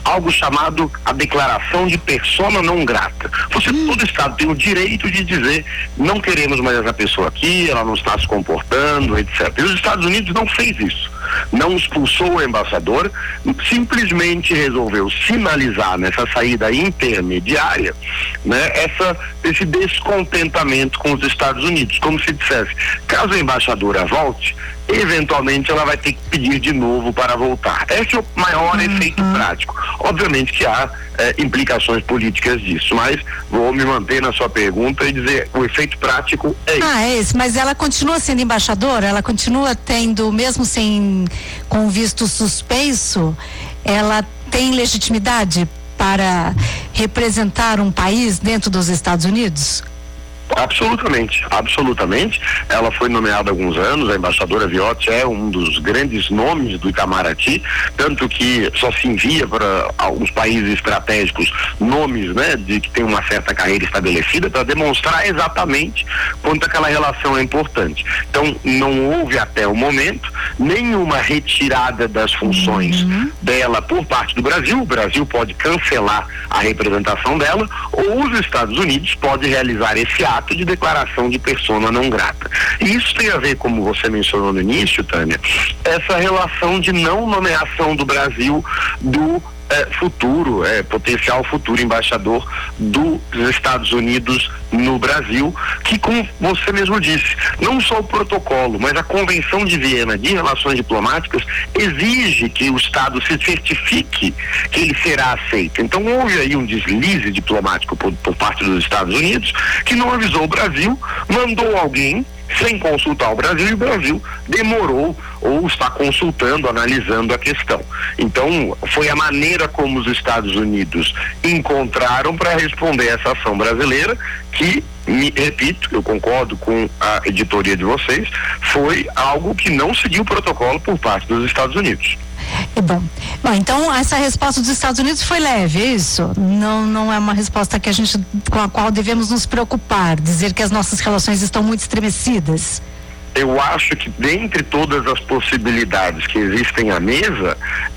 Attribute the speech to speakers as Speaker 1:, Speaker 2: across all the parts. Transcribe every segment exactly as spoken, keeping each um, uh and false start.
Speaker 1: algo chamado a declaração de persona não grata. Você, hum. todo Estado tem o direito de dizer, não queremos mais essa pessoa aqui, ela não está se comportando, etcétera. E os Estados Unidos não fez isso. Não expulsou o embaixador, simplesmente resolveu sinalizar nessa saída intermediária, né, essa, esse descontentamento com os Estados Unidos, como se dissesse, caso a embaixadora volte, eventualmente ela vai ter que pedir de novo para voltar. Esse é o maior uhum. efeito prático. Obviamente que há é, implicações políticas disso, mas vou me manter na sua pergunta e dizer o efeito prático é esse.
Speaker 2: Ah, é esse, mas ela continua sendo embaixadora? Ela continua tendo, mesmo sem, com visto suspenso, ela tem legitimidade para representar um país dentro dos Estados Unidos?
Speaker 1: Absolutamente, absolutamente. Ela foi nomeada há alguns anos, a embaixadora Viotti é um dos grandes nomes do Itamaraty, tanto que só se envia para alguns países estratégicos nomes, né, de que tem uma certa carreira estabelecida para demonstrar exatamente quanto aquela relação é importante. Então, não houve até o momento nenhuma retirada das funções uhum. dela por parte do Brasil. O Brasil pode cancelar a representação dela ou os Estados Unidos podem realizar esse ato de declaração de persona não grata. E isso tem a ver, como você mencionou no início, Tânia, essa relação de não nomeação do Brasil do É, futuro, é, potencial futuro embaixador dos Estados Unidos no Brasil, que, como você mesmo disse, não só o protocolo, mas a Convenção de Viena de Relações Diplomáticas exige que o Estado se certifique que ele será aceito. Então houve aí um deslize diplomático por, por parte dos Estados Unidos, que não avisou o Brasil, mandou alguém sem consultar o Brasil, e o Brasil demorou ou está consultando, analisando a questão. Então, foi a maneira como os Estados Unidos encontraram para responder essa ação brasileira, que, me repito, eu concordo com a editoria de vocês, foi algo que não seguiu o protocolo por parte dos Estados Unidos.
Speaker 2: É bom. Bom, então essa resposta dos Estados Unidos foi leve, é isso? Não, não é uma resposta que a gente, com a qual devemos nos preocupar, dizer que as nossas relações estão muito estremecidas?
Speaker 1: Eu acho que dentre todas as possibilidades que existem à mesa,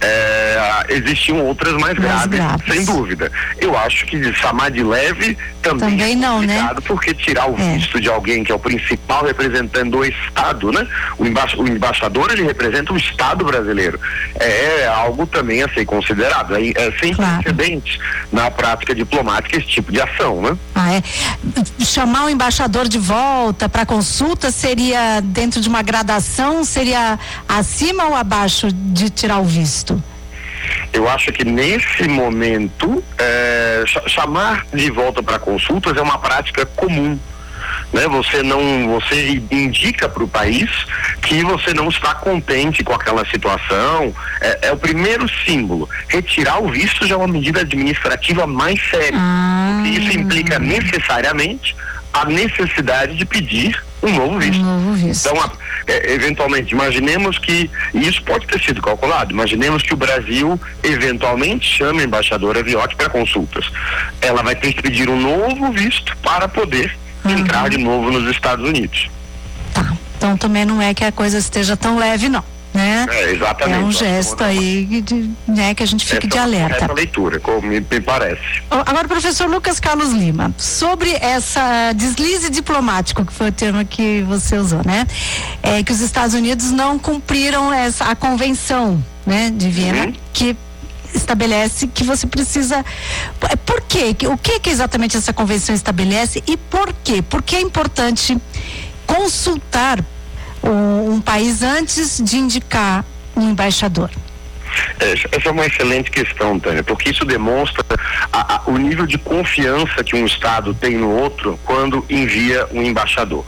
Speaker 1: é, existiam outras mais, mais graves, graves, sem dúvida. Eu acho que chamar de leve também,
Speaker 2: também não, né?
Speaker 1: Porque tirar o é. visto de alguém que é o principal representante do Estado, né? O, emba o embaixador, ele representa o Estado brasileiro. É algo também a ser considerado. É, é sem claro. precedentes na prática diplomática esse tipo de ação, né?
Speaker 2: Ah, é. Chamar o embaixador de volta para consulta seria dentro de uma gradação, seria acima ou abaixo de tirar o visto?
Speaker 1: Eu acho que nesse momento é, ch chamar de volta para consultas é uma prática comum, né? Você não, você indica para o país que você não está contente com aquela situação. É, é o primeiro símbolo. Retirar o visto já é uma medida administrativa mais séria, ah. porque isso implica necessariamente a necessidade de pedir um novo visto.
Speaker 2: Um novo visto.
Speaker 1: Então, a, é, eventualmente, imaginemos que, e isso pode ter sido calculado, imaginemos que o Brasil eventualmente chame a embaixadora Viotti para consultas. Ela vai ter que pedir um novo visto para poder uhum. entrar de novo nos Estados Unidos.
Speaker 2: Tá, então também não é que a coisa esteja tão leve, não. Né?
Speaker 1: É, exatamente.
Speaker 2: É um gesto aí de, né, que a gente fique
Speaker 1: essa
Speaker 2: de alerta.
Speaker 1: Essa leitura, como me, me parece.
Speaker 2: Agora, professor Lucas Carlos Lima, sobre essa deslize diplomático, que foi o termo que você usou, né? É que os Estados Unidos não cumpriram essa, a convenção, né, de Viena, uhum. que estabelece que você precisa. Por quê? O que que exatamente essa convenção estabelece e por quê? Por que é importante consultar Um, um país antes de indicar um embaixador?
Speaker 1: Essa é uma excelente questão, Tânia, porque isso demonstra a, a, o nível de confiança que um Estado tem no outro quando envia um embaixador.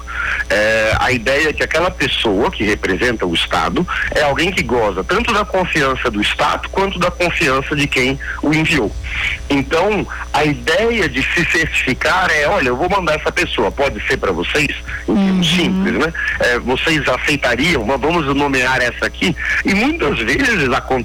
Speaker 1: É, a ideia é que aquela pessoa que representa o Estado é alguém que goza tanto da confiança do Estado quanto da confiança de quem o enviou. Então, a ideia de se certificar é, olha, eu vou mandar essa pessoa, pode ser para vocês, em termos uhum. simples, né? É, vocês aceitariam, vamos nomear essa aqui, e muitas vezes acontece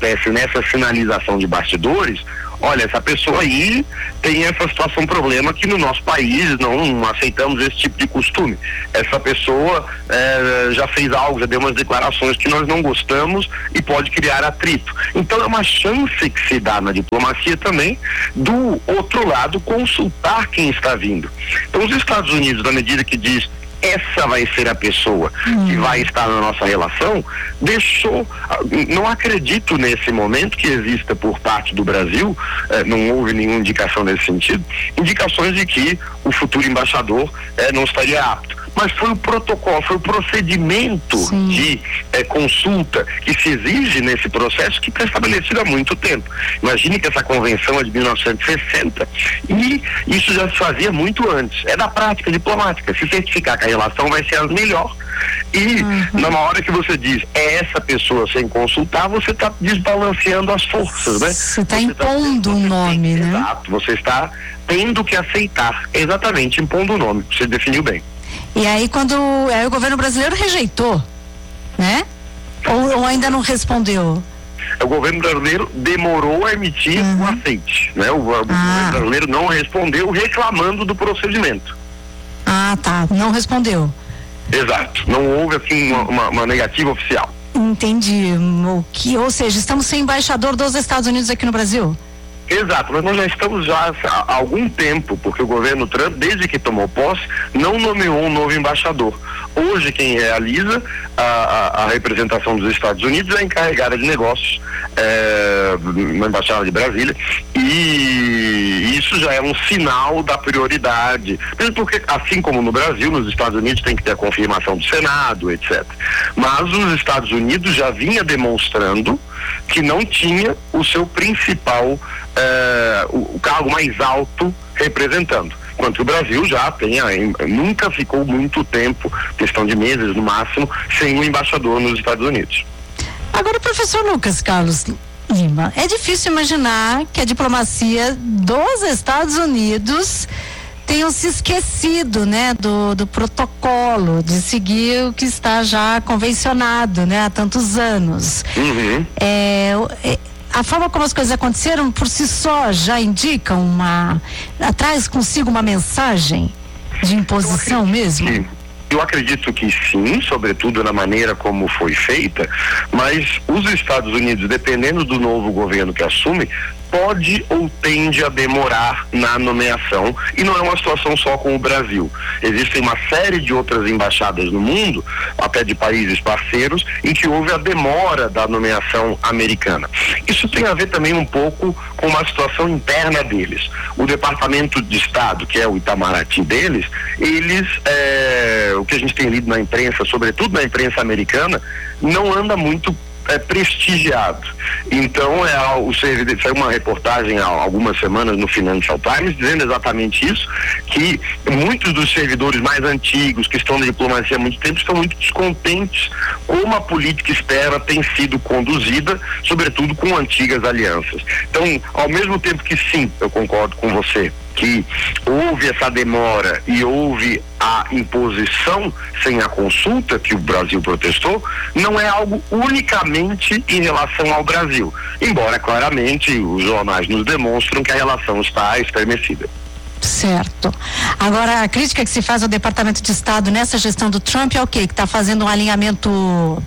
Speaker 1: acontece nessa sinalização de bastidores, olha, essa pessoa aí tem essa situação, problema que no nosso país não aceitamos esse tipo de costume. Essa pessoa é, já fez algo, já deu umas declarações que nós não gostamos e pode criar atrito. Então é uma chance que se dá na diplomacia também do outro lado consultar quem está vindo. Então os Estados Unidos, na medida que diz essa vai ser a pessoa hum. que vai estar na nossa relação, deixou, não acredito nesse momento que exista por parte do Brasil, eh, não houve nenhuma indicação nesse sentido, indicações de que o futuro embaixador eh, não estaria apto. Mas foi o protocolo, foi o procedimento Sim. de eh, consulta que se exige nesse processo que está estabelecido há muito tempo. Imagine que essa convenção é de mil novecentos e sessenta e isso já se fazia muito antes. É da prática diplomática. Se certificar que a relação vai ser a melhor e uhum. na hora que você diz é essa pessoa sem consultar, você está desbalanceando as forças, né?
Speaker 2: Você está impondo o um nome, né?
Speaker 1: Exato, você está tendo que aceitar, exatamente, impondo o nome. Você definiu bem.
Speaker 2: E aí quando aí o governo brasileiro rejeitou, né? Ou, ou ainda não respondeu?
Speaker 1: O governo brasileiro demorou a emitir uhum. o aceite, né? O, o ah. governo brasileiro não respondeu reclamando do procedimento.
Speaker 2: Ah, tá. Não respondeu.
Speaker 1: Exato. Não houve assim uma, uma, uma negativa oficial.
Speaker 2: Entendi. O que, ou seja, estamos sem embaixador dos Estados Unidos aqui no Brasil?
Speaker 1: Exato, mas nós já estamos já há algum tempo, porque o governo Trump, desde que tomou posse, não nomeou um novo embaixador. Hoje quem realiza a, a, a representação dos Estados Unidos é a encarregada de negócios é, na Embaixada de Brasília, e isso já é um sinal da prioridade, mesmo porque assim como no Brasil, nos Estados Unidos tem que ter a confirmação do Senado, etcétera. Mas os Estados Unidos já vinha demonstrando que não tinha o seu principal É, o, o cargo mais alto representando, enquanto o Brasil já tem, nunca ficou muito tempo, questão de meses no máximo, sem um embaixador nos Estados Unidos.
Speaker 2: Agora, professor Lucas Carlos Lima, é difícil imaginar que a diplomacia dos Estados Unidos tenham se esquecido, né, do, do protocolo, de seguir o que está já convencionado, né, há tantos anos.
Speaker 1: Uhum.
Speaker 2: É, é A forma como as coisas aconteceram por si só já indica uma, traz consigo uma mensagem de imposição mesmo?
Speaker 1: Sim. Eu acredito que sim, sobretudo na maneira como foi feita, mas os Estados Unidos, dependendo do novo governo que assume, pode ou tende a demorar na nomeação, e não é uma situação só com o Brasil. Existem uma série de outras embaixadas no mundo, até de países parceiros, em que houve a demora da nomeação americana. Isso tem a ver também um pouco com uma situação interna deles. O Departamento de Estado, que é o Itamaraty deles, eles, é, o que a gente tem lido na imprensa, sobretudo na imprensa americana, não anda muito é prestigiado. Então, é, o servidor, saiu uma reportagem há algumas semanas no Financial Times dizendo exatamente isso, que muitos dos servidores mais antigos que estão na diplomacia há muito tempo estão muito descontentes como a política externa tem sido conduzida, sobretudo com antigas alianças. Então, ao mesmo tempo que sim, eu concordo com você, que houve essa demora e houve a imposição sem a consulta que o Brasil protestou, não é algo unicamente em relação ao Brasil, embora claramente os jornais nos demonstram que a relação está estremecida.
Speaker 2: Certo. Agora, a crítica que se faz ao Departamento de Estado nessa gestão do Trump é o quê? Que está fazendo um alinhamento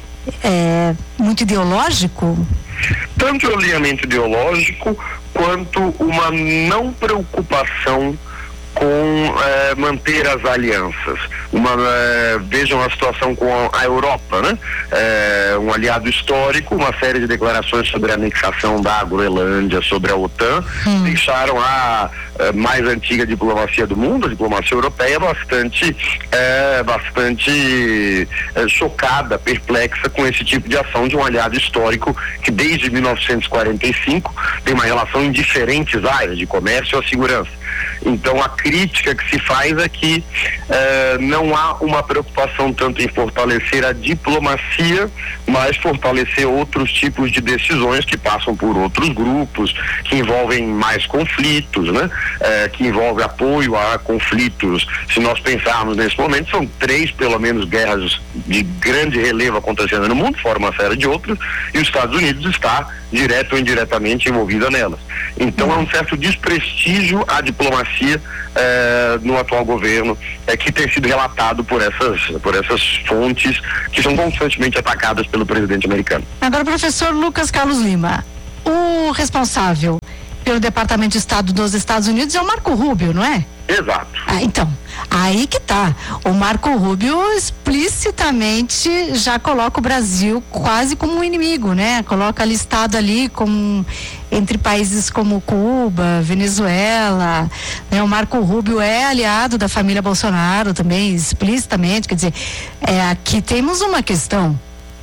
Speaker 2: é, muito ideológico?
Speaker 1: Tanto o alinhamento ideológico quanto uma não preocupação com eh, manter as alianças. Uma, eh, vejam a situação com a, a Europa, né? Eh, um aliado histórico, uma série de declarações sobre a anexação da Groenlândia, sobre a OTAN, hum. deixaram a, a mais antiga diplomacia do mundo, a diplomacia europeia, bastante, eh, bastante eh, chocada, perplexa com esse tipo de ação de um aliado histórico que desde mil novecentos e quarenta e cinco tem uma relação em diferentes áreas, de comércio à segurança. Então a crítica que se faz é que uh, não não há uma preocupação tanto em fortalecer a diplomacia, mas fortalecer outros tipos de decisões que passam por outros grupos, que envolvem mais conflitos, né? É, que envolve apoio a conflitos. Se nós pensarmos nesse momento, são três, pelo menos, guerras de grande relevo acontecendo no mundo, fora uma série de outras, e os Estados Unidos está direto ou indiretamente envolvida nelas. Então, é um certo desprestígio à diplomacia eh, no atual governo, eh, que tem sido relatado por essas, por essas fontes que são constantemente atacadas pelo presidente americano.
Speaker 2: Agora, professor Lucas Carlos Lima, o responsável pelo Departamento de Estado dos Estados Unidos é o Marco Rubio, não é?
Speaker 1: Exato.
Speaker 2: Ah, então, aí que tá. O Marco Rubio explicitamente já coloca o Brasil quase como um inimigo, né? Coloca listado ali como entre países como Cuba, Venezuela, né? O Marco Rubio é aliado da família Bolsonaro também, explicitamente, quer dizer, é, aqui temos uma questão.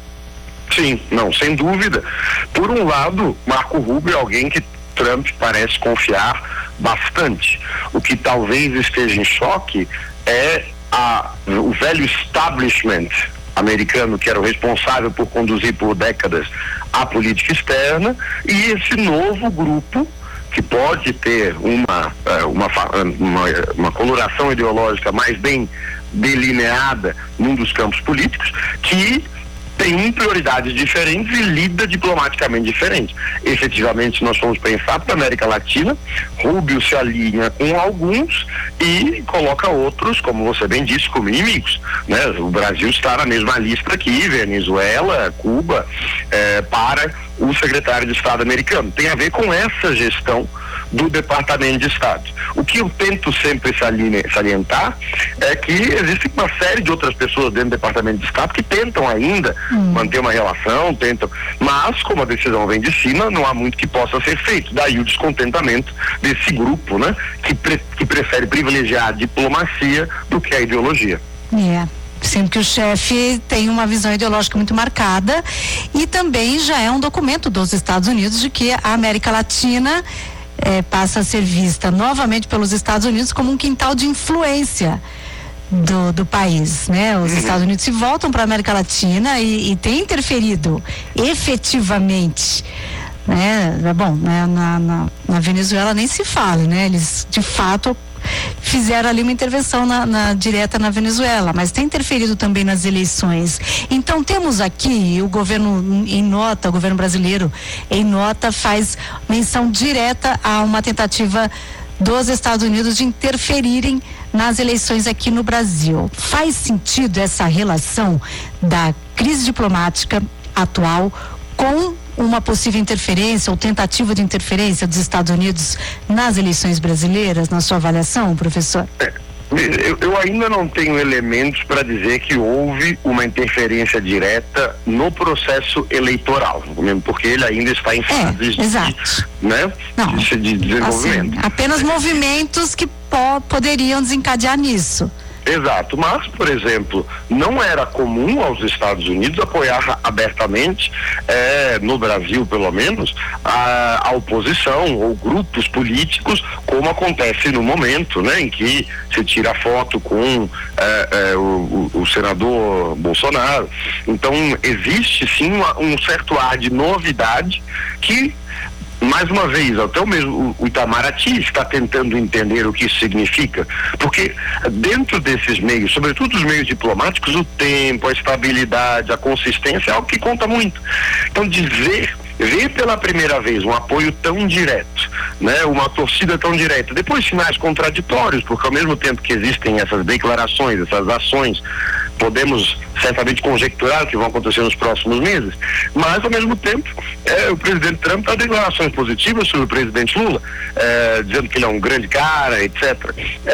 Speaker 1: Sim, não, sem dúvida. Por um lado, Marco Rubio é alguém que Trump parece confiar bastante. O que talvez esteja em choque é a, o velho establishment americano, que era o responsável por conduzir por décadas a política externa, e esse novo grupo que pode ter uma, uma, uma, uma coloração ideológica mais bem delineada num dos campos políticos, que tem prioridades diferentes e lida diplomaticamente diferente. Efetivamente, nós vamos pensar para a América Latina, Rubio se alinha com alguns e coloca outros, como você bem disse, como inimigos, né? O Brasil está na mesma lista aqui, Venezuela, Cuba, eh, para o secretário de Estado americano. Tem a ver com essa gestão do Departamento de Estado. O que eu tento sempre salientar é que existe uma série de outras pessoas dentro do Departamento de Estado que tentam ainda hum. manter uma relação, tentam, mas como a decisão vem de cima, não há muito que possa ser feito. Daí o descontentamento desse grupo, né, que, pre, que prefere privilegiar a diplomacia do que a ideologia.
Speaker 2: É. Yeah. Sempre que o chefe tem uma visão ideológica muito marcada, e também já é um documento dos Estados Unidos de que a América Latina eh, passa a ser vista novamente pelos Estados Unidos como um quintal de influência do, do país, né? Os uhum. Estados Unidos se voltam para a América Latina e, e tem interferido efetivamente, né? Bom, né? na, na, na Venezuela nem se fala, né? Eles de fato fizeram ali uma intervenção na, na, direta na Venezuela, mas tem interferido também nas eleições. Então temos aqui o governo em nota, o governo brasileiro em nota faz menção direta a uma tentativa dos Estados Unidos de interferirem nas eleições aqui no Brasil. Faz sentido essa relação da crise diplomática atual com uma possível interferência ou tentativa de interferência dos Estados Unidos nas eleições brasileiras, na sua avaliação, professor?
Speaker 1: É, eu, eu ainda não tenho elementos para dizer que houve uma interferência direta no processo eleitoral, mesmo porque ele ainda está em fases
Speaker 2: é,
Speaker 1: de, né,
Speaker 2: não,
Speaker 1: de, de desenvolvimento.
Speaker 2: Assim, apenas movimentos que po- poderiam desencadear nisso.
Speaker 1: Exato, mas, por exemplo, não era comum aos Estados Unidos apoiar abertamente, eh, no Brasil pelo menos, a, a oposição ou grupos políticos, como acontece no momento, né, em que se tira foto com eh, eh, o, o, o senador Bolsonaro. Então, existe sim uma, um certo ar de novidade que, mais uma vez, até o mesmo o Itamaraty está tentando entender o que isso significa, porque dentro desses meios, sobretudo os meios diplomáticos, o tempo, a estabilidade, a consistência é algo que conta muito. Então, dizer, ver pela primeira vez um apoio tão direto, né, uma torcida tão direta, depois sinais contraditórios, porque ao mesmo tempo que existem essas declarações, essas ações, podemos certamente conjecturar o que vão acontecer nos próximos meses, mas ao mesmo tempo é, o presidente Trump dá declarações positivas sobre o presidente Lula, é, dizendo que ele é um grande cara, etcétera.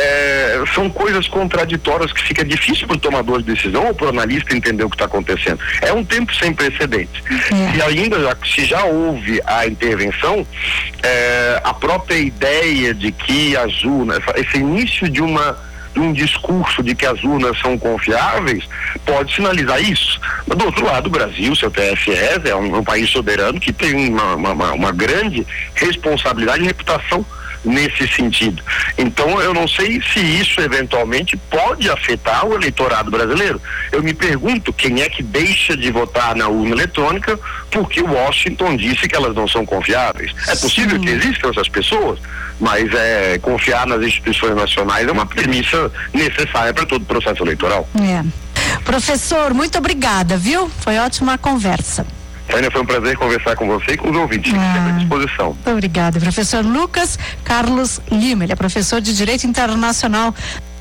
Speaker 1: É, são coisas contraditórias que fica difícil para o tomador de decisão ou para o analista entender o que está acontecendo. É um tempo sem precedentes. É. E ainda, se já houve a intervenção, é, a própria ideia de que as urnas, esse início de uma de um discurso de que as urnas são confiáveis, pode sinalizar isso. Mas do outro lado, o Brasil, seu T S E, é um, um país soberano que tem uma, uma, uma grande responsabilidade e reputação nesse sentido. Então eu não sei se isso eventualmente pode afetar o eleitorado brasileiro. Eu me pergunto quem é que deixa de votar na urna eletrônica porque o Washington disse que elas não são confiáveis. É possível Sim. que existam essas pessoas, mas é, confiar nas instituições nacionais é uma premissa necessária para todo o processo eleitoral.
Speaker 2: É. Professor, muito obrigada, viu? Foi ótima a conversa.
Speaker 1: Tânia, foi um prazer conversar com você e com os ouvintes, ah, sempre à disposição.
Speaker 2: Muito obrigada. Professor Lucas Carlos Lima, ele é professor de Direito Internacional.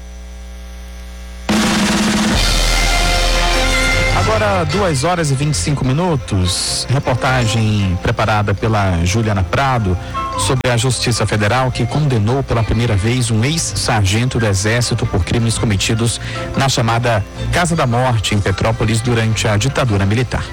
Speaker 3: Agora, duas horas e vinte e cinco minutos, reportagem preparada pela Juliana Prado sobre a Justiça Federal que condenou pela primeira vez um ex-sargento do Exército por crimes cometidos na chamada Casa da Morte em Petrópolis durante a ditadura militar.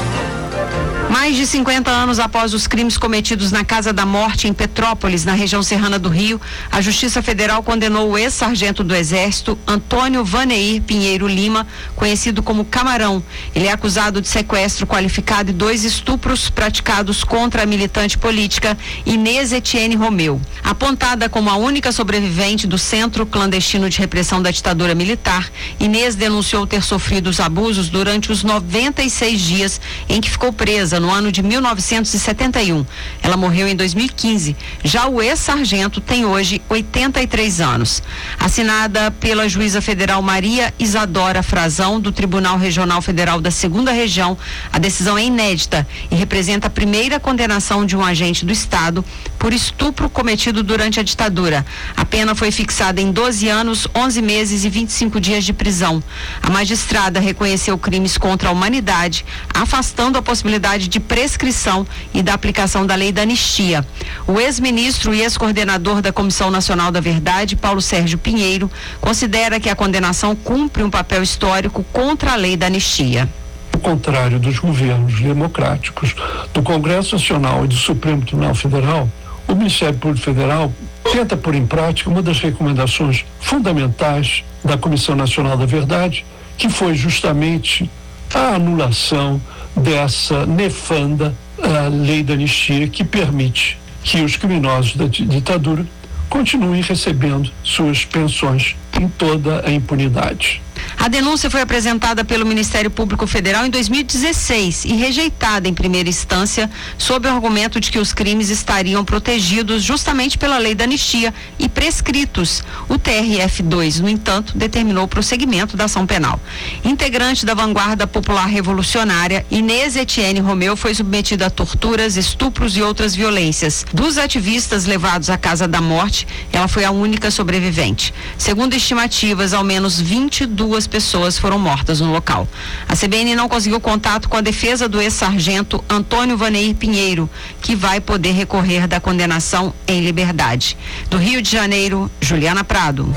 Speaker 4: Mais de cinquenta anos após os crimes cometidos na Casa da Morte em Petrópolis, na região serrana do Rio, a Justiça Federal condenou o ex-sargento do Exército, Antônio Vaneir Pinheiro Lima, conhecido como Camarão. Ele é acusado de sequestro qualificado e dois estupros praticados contra a militante política Inês Etienne Romeu. Apontada como a única sobrevivente do Centro Clandestino de Repressão da Ditadura Militar, Inês denunciou ter sofrido os abusos durante os noventa e seis dias em que ficou presa no ano de mil novecentos e setenta e um. Ela morreu em dois mil e quinze. Já o ex-sargento tem hoje oitenta e três anos. Assinada pela juíza federal Maria Isadora Frazão, do Tribunal Regional Federal da Segunda Região, a decisão é inédita e representa a primeira condenação de um agente do Estado por estupro cometido durante a ditadura. A pena foi fixada em doze anos, onze meses e vinte e cinco dias de prisão. A magistrada reconheceu crimes contra a humanidade, afastando a possibilidade de prescrição e da aplicação da lei da anistia. O ex-ministro e ex-coordenador da Comissão Nacional da Verdade, Paulo Sérgio Pinheiro, considera que a condenação cumpre um papel histórico contra a lei da anistia.
Speaker 5: Ao contrário dos governos democráticos, do Congresso Nacional e do Supremo Tribunal Federal, o Ministério Público Federal tenta pôr em prática uma das recomendações fundamentais da Comissão Nacional da Verdade, que foi justamente a anulação dessa nefanda uh, lei da anistia que permite que os criminosos da ditadura continuem recebendo suas pensões em toda a impunidade.
Speaker 4: A denúncia foi apresentada pelo Ministério Público Federal em dois mil e dezesseis e rejeitada em primeira instância sob o argumento de que os crimes estariam protegidos justamente pela lei da anistia e prescritos. O T R F dois, no entanto, determinou o prosseguimento da ação penal. Integrante da vanguarda popular revolucionária, Inês Etienne Romeu foi submetida a torturas, estupros e outras violências. Dos ativistas levados à Casa da Morte, ela foi a única sobrevivente. Segundo estimativas, ao menos vinte e duas pessoas foram mortas no local. A C B N não conseguiu contato com a defesa do ex-sargento Antônio Vaneir Pinheiro, que vai poder recorrer da condenação em liberdade. Do Rio de Janeiro, Juliana Prado.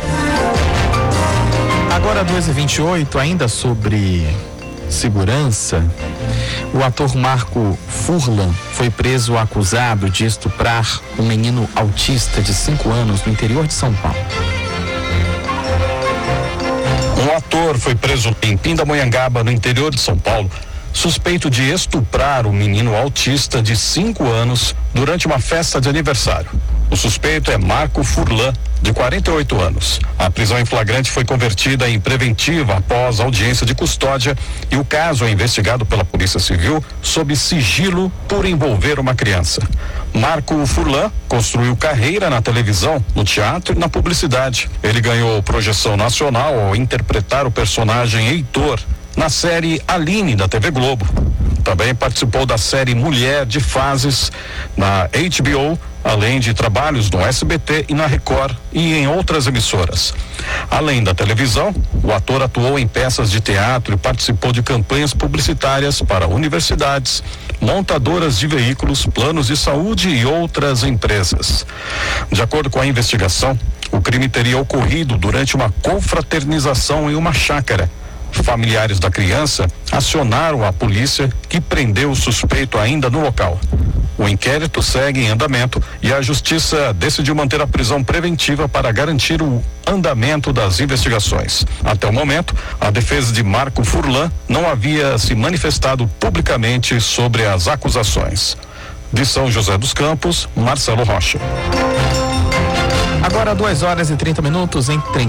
Speaker 3: Agora duas e vinte e oito, ainda sobre segurança, o ator Marco Furlan foi preso acusado de estuprar um menino autista de cinco anos no interior de São Paulo.
Speaker 6: Um ator foi preso em Pindamonhangaba, no interior de São Paulo, suspeito de estuprar um menino autista de cinco anos durante uma festa de aniversário. O suspeito é Marco Furlan, de quarenta e oito anos. A prisão em flagrante foi convertida em preventiva após audiência de custódia e o caso é investigado pela Polícia Civil sob sigilo por envolver uma criança. Marco Furlan construiu carreira na televisão, no teatro e na publicidade. Ele ganhou projeção nacional ao interpretar o personagem Heitor na série Aline da T V Globo. Também participou da série Mulher de Fases na H B O, além de trabalhos no S B T e na Record e em outras emissoras. Além da televisão, o ator atuou em peças de teatro e participou de campanhas publicitárias para universidades, montadoras de veículos, planos de saúde e outras empresas. De acordo com a investigação, o crime teria ocorrido durante uma confraternização em uma chácara. Familiares da criança acionaram a polícia, que prendeu o suspeito ainda no local. O inquérito segue em andamento e a justiça decidiu manter a prisão preventiva para garantir o andamento das investigações. Até o momento, a defesa de Marco Furlan não havia se manifestado publicamente sobre as acusações. De São José dos Campos, Marcelo Rocha.
Speaker 3: Agora duas horas e trinta minutos em